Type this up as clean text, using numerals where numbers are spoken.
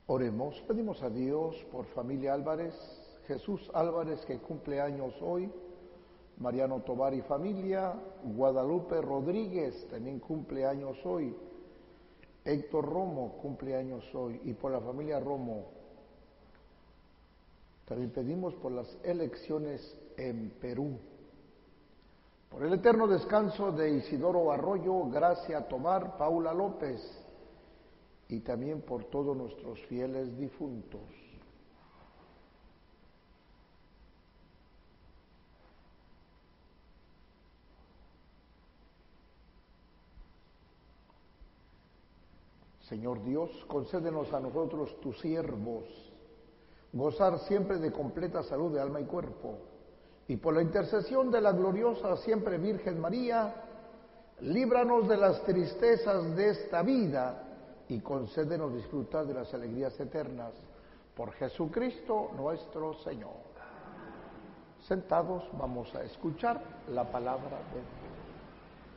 Oremos, pedimos a Dios por familia Álvarez, Jesús Álvarez que cumple años hoy, Mariano Tobar y familia, Guadalupe Rodríguez también cumple años hoy, Héctor Romo cumple años hoy, y por la familia Romo. También pedimos por las elecciones en Perú, por el eterno descanso de Isidoro Arroyo, Gracia Tobar, Paula López, y también por todos nuestros fieles difuntos. Señor Dios, concédenos a nosotros, tus siervos, gozar siempre de completa salud de alma y cuerpo, y por la intercesión de la gloriosa siempre Virgen María, líbranos de las tristezas de esta vida y concédenos disfrutar de las alegrías eternas. Por Jesucristo nuestro Señor. Sentados, vamos a escuchar la palabra de Dios.